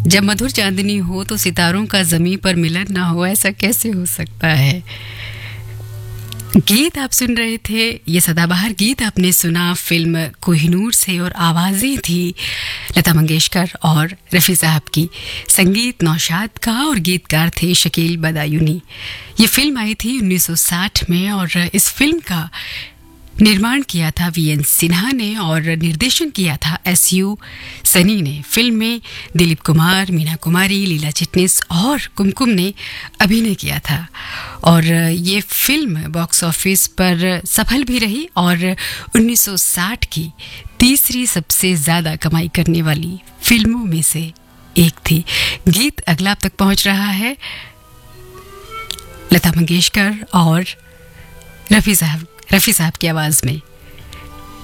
जब मधुर चांदनी हो तो सितारों का ज़मीं पर मिलन ना हो, ऐसा कैसे हो सकता है। गीत आप सुन रहे थे, ये सदाबहार गीत आपने सुना फिल्म कोहिनूर से और आवाज़ें थी लता मंगेशकर और रफ़ी साहब की, संगीत नौशाद का और गीतकार थे शकील बदायूनी। ये फिल्म आई थी 1960 में और इस फिल्म का निर्माण किया था वीएन सिन्हा ने और निर्देशन किया था एसयू सनी ने। फिल्म में दिलीप कुमार, मीना कुमारी, लीला चिटनिस और कुमकुम ने अभिनय किया था और ये फिल्म बॉक्स ऑफिस पर सफल भी रही और 1960 की तीसरी सबसे ज़्यादा कमाई करने वाली फिल्मों में से एक थी। गीत अगला अब तक पहुंच रहा है लता मंगेशकर और रफ़ी साहब की आवाज़ में।